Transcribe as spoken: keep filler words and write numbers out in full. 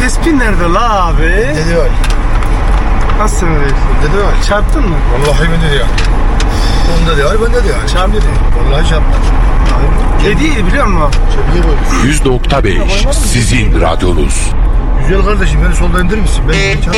tespih nerede la abi? Dedi var. Nasıl sen öyle? Dedi var. Çarptın mı? Vallahi ben dedi ya. Onda de var, ben de ya. Çarptı. Vallahi çarptı. Hediye biliyor musun? Çarptı. yüz nokta beş sizin radyonuz. Güzel kardeşim, beni solda indirir misin? Ben